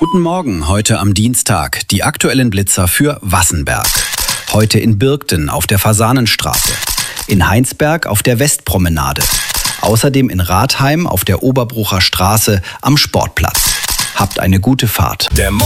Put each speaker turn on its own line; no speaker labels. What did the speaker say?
Guten Morgen, heute am Dienstag. Die aktuellen Blitzer für Wassenberg. Heute in Birkten auf der Fasanenstraße. In Heinsberg auf der Westpromenade. Außerdem in Rathheim auf der Oberbrucher Straße am Sportplatz. Habt eine gute Fahrt.